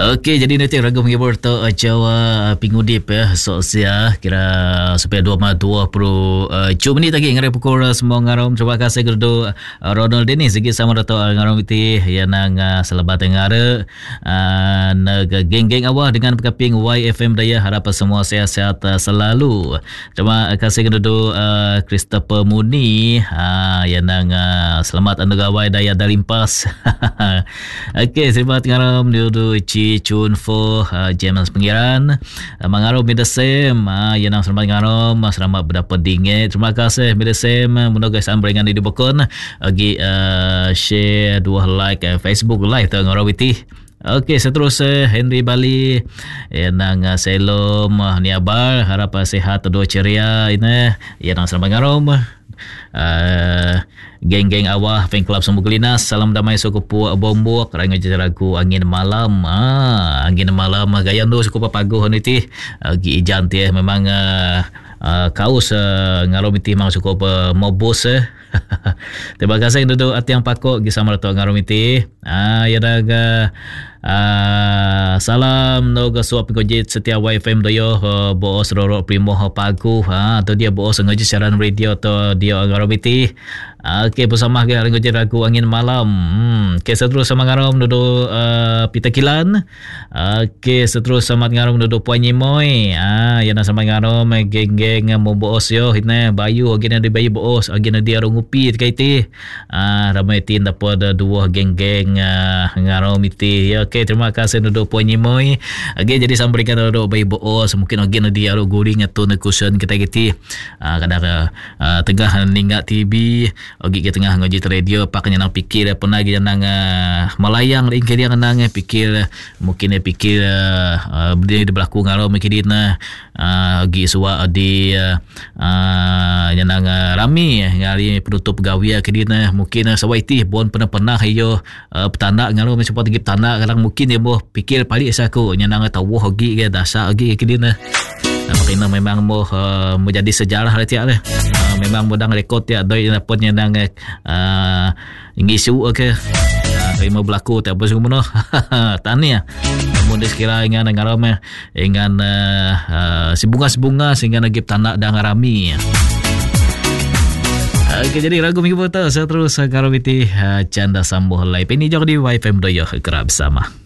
Okey, jadi nanti ragu menghibur tu Jawa pingudip ya. So sia kira supaya 2.20 minit lagi ngare pukul semua ngarom. Terima kasih kepada Ronald Dennis segi sama dato ngarom iti yang nang selamat ngare geng-geng awah dengan pekaping YFM Daya. Harap semua sehat-sehat selalu. Terima kasih kepada Christopher Muni yang nang selamat andagawai Daya Dalimpas. Okey, terima kasih ngarom diudu Ci Chun Fo James Pengiran mengarom Midasem yang nang selamat ngarom selamat berdapat dingin. Terima kasih Midasem menaga sambringan di Bokon lagi share 2 like Facebook live tu ngarom iti. Okey, seterusnya Henry Bali yang selom niabar harap sehat dua ceria ini yang nang selamat ngarom geng-geng awah fan club semua gelinas. Salam damai sukupu bombok rangai jeraku angin malam angin malam gayan do sukupu paguh niti gi ijan teh memang kaus ngarom iti mang cukup mobos. Terima kasih duduk ati yang pakok gi sama tu ngarom iti ya daga salam noga suap ngojit setiap YFM doyo boos roro primo pagu atau dia boos ngojit siaran radio atau dia ngarom iti. Okey, bersama ke ngojit ragu angin malam. Okey, seterusnya ngarom duduk pita kilan. Okey, seterusnya ngarom duduk puan nyimoy yang sama ngarom geng-geng memboos yo hina bayu agina di bayu boos agina dia rungupi kaiti ramai tin dapat dua geng-geng ngarom iti. Okey, terima kasih duduk puan nyimoy. Okey, jadi sambringan duduk bayu boos mungkin agina dia ru guring atau nekusen kita kiti kadang tengah ningat TV ogi ke tengah ngojit radio paknya nang pikir pernah ge nang melayang ring ke dia nang pikir mungkin dia pikir dia berlaku ngarom kidina ogi suwa di yang nang rami ngali penutup gawian kidina mungkin sawaiti bon pernah yo petanda ngarom support gip tanah kadang mungkin dia boh pikir palik saku nang tahu ogi ge dasa ogi kidina makina memang mau menjadi sejarah tiap le memang modang rekod tiap doi dapat yang ngisu okey terima berlaku tak apa semua tania namun sekira ingan ngaram ingan si bunga sehingga nagip tanah dan ngarami. Okey, jadi ragu minggu petang saya terus ngaram iti canda sambuh live ini jauh di YFM Doyo kerap bersama.